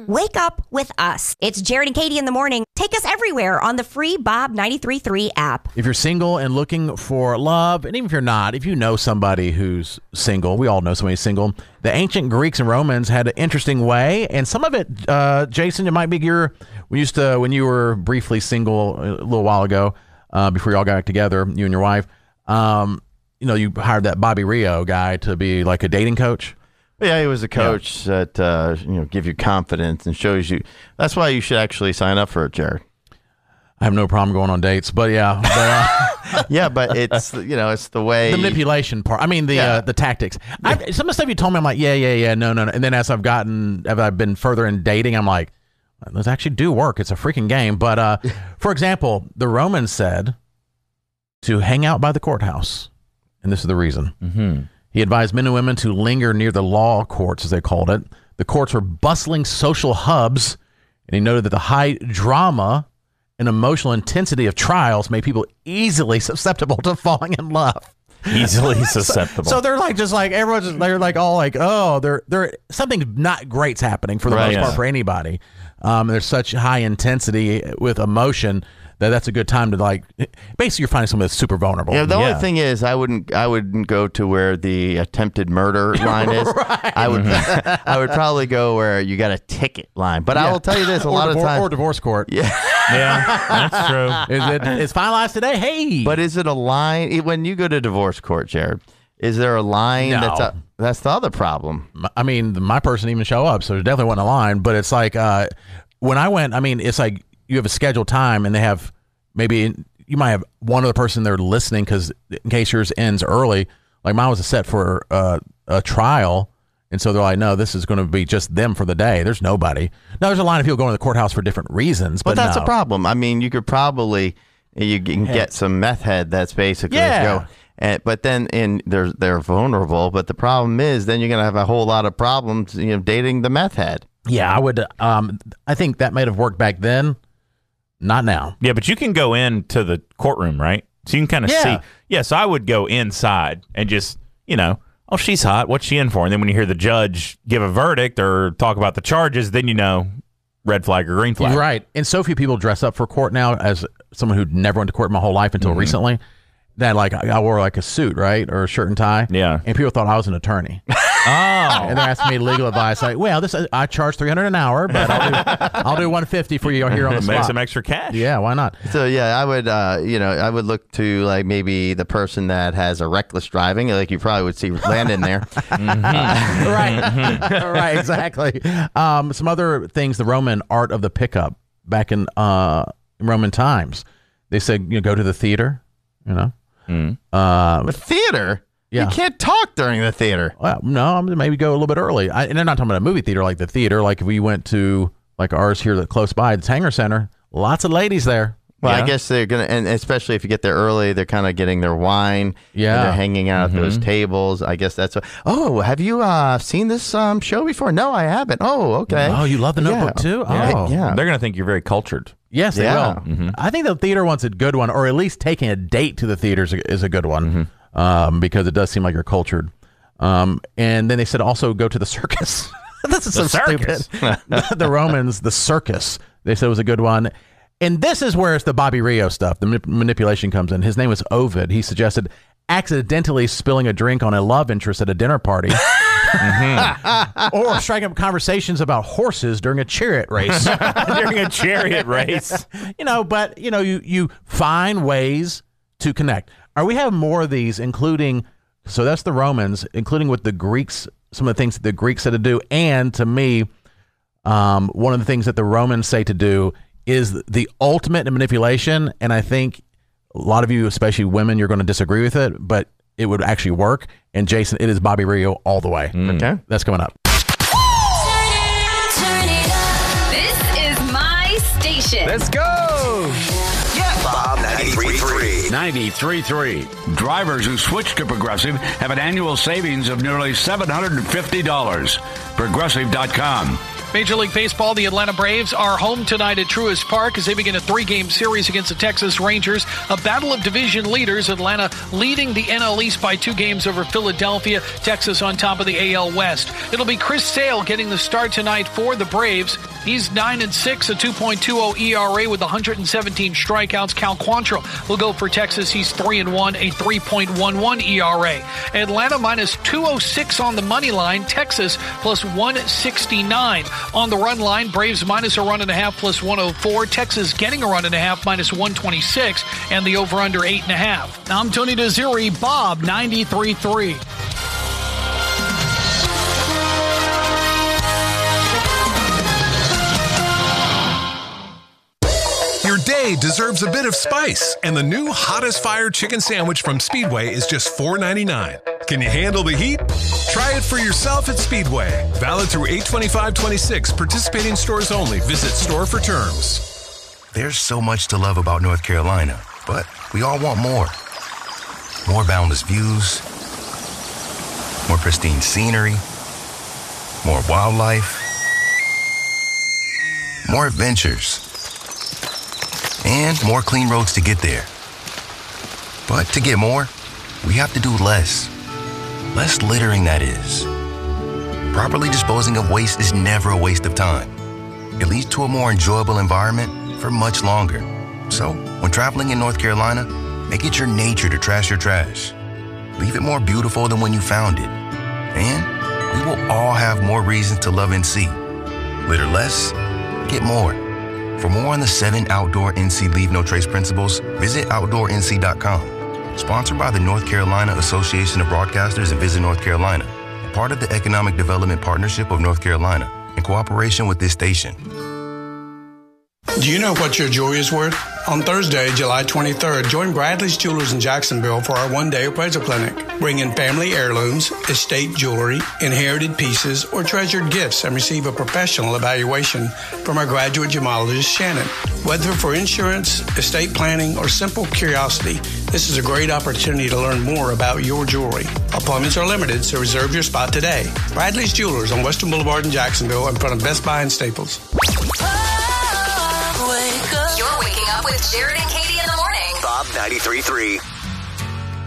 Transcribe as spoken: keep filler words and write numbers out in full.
Wake up with us. It's Jared and Katie in the morning. Take us everywhere on the free Bob ninety-three point three app. If you're single and looking for love, and even if you're not, if you know somebody who's single, we all know somebody who's single, the ancient Greeks and Romans had an interesting way, and some of it, uh, Jason, it might be your, we used to, when you were briefly single a little while ago, uh, before you all got back together, you and your wife, um, you know, you hired that Bobby Rio guy to be like a dating coach. Yeah, he was a coach yeah. that uh, you know give you confidence and shows you. That's why you should actually sign up for it, Jared. I have no problem going on dates, but yeah, but, uh, yeah, but it's you know it's the way the manipulation part. I mean the yeah. uh, the tactics. Yeah. I, some of the stuff you told me, I'm like, yeah, yeah, yeah, no, no, no. And then as I've gotten, as I've been further in dating, I'm like, those actually do work. It's a freaking game. But uh, for example, the Romans said to hang out by the courthouse, and this is the reason. Mm-hmm. He advised men and women to linger near the law courts, as they called it. The courts were bustling social hubs, and he noted that the high drama and emotional intensity of trials made people easily susceptible to falling in love. Easily susceptible. So, so they're like, just like everyone's, just, they're like all like, oh, they're they're something not great's happening for the right, most yeah. part for anybody. Um, there's such high intensity with emotion that that's a good time to like. Basically, you're finding someone that's super vulnerable. Yeah. The yeah. only thing is, I wouldn't. I wouldn't go to where the attempted murder line is. right. I would. I would probably go where you got a ticket line. But yeah. I will tell you this: a or lot divor- of times, or divorce court. Yeah. Yeah, that's true. Is it? It's finalized today. Hey. But is it a line when you go to divorce court, Jared? Is there a line No. that's a, that's the other problem? I mean, my person didn't even show up, so there definitely wasn't a line. But it's like uh, when I went. I mean, it's like you have a scheduled time, and they have. Maybe you might have one other person there listening because in case yours ends early, like mine was set for uh, a trial. And so they're like, no, this is going to be just them for the day. There's nobody. Now, there's a line of people going to the courthouse for different reasons. But, But that's no. a problem. I mean, you could probably you can get some meth head that's basically Yeah. go. And, but then in they're they're vulnerable. But the problem is then you're going to have a whole lot of problems, you know, dating the meth head. Yeah, I would. Um, I think that might have worked back then. Not now. Yeah, but you can go into the courtroom, right? So you can kind of Yeah. see. Yeah, so I would go inside and just, you know, oh, she's hot. What's she in for? And then when you hear the judge give a verdict or talk about the charges, then you know red flag or green flag. Right. And so few people dress up for court now, as someone who never went to court my whole life until mm-hmm. recently, that like I wore like a suit, right? Or a shirt and tie. Yeah. And people thought I was an attorney. Oh. And they're asking me legal advice. Like, well, this I charge three hundred an hour, but I'll do I'll do one fifty for you here on the spot. Make some extra cash. Yeah, why not? So yeah, I would, uh, you know, I would look to like maybe the person that has a reckless driving, like you probably would see Landon there. mm-hmm. uh, right, right, exactly. Um, some other things, the Roman art of the pickup back in uh, Roman times. They said, you know, go to the theater, you know. Mm. Uh, the theater. Yeah. You can't talk during the theater. Well, no, maybe go a little bit early. I, and I'm not talking about a movie theater like the theater. Like if we went to like ours here that close by, the Tanger Center, lots of ladies there. Well, yeah. I guess they're going to, and especially if you get there early, they're kind of getting their wine. Yeah. And they're hanging out mm-hmm. at those tables. I guess that's what. Oh, have you uh, seen this um, show before? No, I haven't. Oh, okay. Oh, you love the Notebook yeah. too? Yeah. Oh. yeah. They're going to think you're very cultured. Yes, they yeah. will. Mm-hmm. I think the theater one's a good one, or at least taking a date to the theater is a, is a good one. Mm-hmm. Um, because it does seem like you're cultured. Um, and then they said also go to the circus. This is The so circus. stupid. the, the Romans, the circus, they said was a good one. And this is where it's the Bobby Rio stuff. The manip- manipulation comes in. His name was Ovid. He suggested accidentally spilling a drink on a love interest at a dinner party. mm-hmm. Or striking up conversations about horses during a chariot race. During a chariot race. You know, but, you know, you, you find ways to connect. Are we have more of these, including, so that's the Romans, including with the Greeks, some of the things that the Greeks said to do. And to me, um, one of the things that the Romans say to do is the ultimate in manipulation. And I think a lot of you, especially women, you're going to disagree with it, but it would actually work. And Jason, it is Bobby Rio all the way. Mm. Okay. That's coming up. This is my station. Let's go. Bob ninety-three point three. ninety-three point three. Drivers who switch to Progressive have an annual savings of nearly seven hundred fifty dollars. Progressive dot com. Major League Baseball, the Atlanta Braves are home tonight at Truist Park as they begin a three-game series against the Texas Rangers. A battle of division leaders, Atlanta leading the N L East by two games over Philadelphia, Texas on top of the A L West. It'll be Chris Sale getting the start tonight for the Braves. He's nine and six, a two point two oh E R A with one hundred seventeen strikeouts. Cal Quantrill will go for Texas. He's three and one, a three point one one E R A. Atlanta minus two oh six on the money line. Texas plus one sixty-nine. On the run line, Braves minus a run and a half plus one oh four. Texas getting a run and a half minus one twenty-six. And the over-under eight and a half. I'm Tony Desiri, Bob ninety-three point three. Your day deserves a bit of spice, and the new Hot as Fire chicken sandwich from Speedway is just four ninety-nine. Can you handle the heat? Try it for yourself at Speedway. Valid through eight twenty-five twenty-six. Participating stores only. Visit store for terms. There's so much to love about North Carolina, but we all want more. More boundless views, more pristine scenery, more wildlife, more adventures, and more clean roads to get there. But to get more, we have to do less. Less littering, that is. Properly disposing of waste is never a waste of time. It leads to a more enjoyable environment for much longer. So, when traveling in North Carolina, make it your nature to trash your trash. Leave it more beautiful than when you found it. And we will all have more reasons to love N C. Litter less, get more. For more on the seven outdoor N C Leave No Trace principles, visit outdoor N C dot com. Sponsored by the North Carolina Association of Broadcasters and Visit North Carolina, part of the Economic Development Partnership of North Carolina, in cooperation with this station. Do you know what your jewelry is worth? On Thursday, July twenty-third, join Bradley's Jewelers in Jacksonville for our one-day appraisal clinic. Bring in family heirlooms, estate jewelry, inherited pieces, or treasured gifts and receive a professional evaluation from our graduate gemologist, Shannon. Whether for insurance, estate planning, or simple curiosity, this is a great opportunity to learn more about your jewelry. Appointments are limited, so reserve your spot today. Bradley's Jewelers on Western Boulevard in Jacksonville in front of Best Buy and Staples. You're waking up with Jared and Katie in the morning. Bob ninety-three point three.